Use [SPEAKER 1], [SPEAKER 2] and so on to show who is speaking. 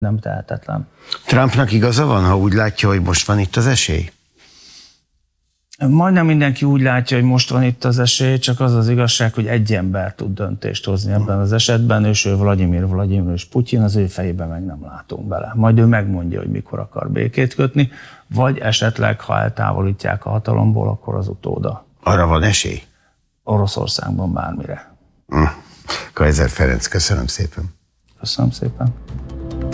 [SPEAKER 1] Nem tehetetlen.
[SPEAKER 2] Trumpnak igaza van, ha úgy látja, hogy most van itt az esély?
[SPEAKER 1] Majdnem mindenki úgy látja, hogy most van itt az esély, csak az az igazság, hogy egy ember tud döntést hozni ebben az esetben, és ő Vladimir és Putyin, az ő fejében meg nem látunk bele. Majd ő megmondja, hogy mikor akar békét kötni, vagy esetleg, ha eltávolítják a hatalomból, akkor az utóda.
[SPEAKER 2] Arra van esély?
[SPEAKER 1] Oroszországban bármire.
[SPEAKER 2] Kaiser Ferenc, köszönöm szépen.
[SPEAKER 1] Köszönöm szépen.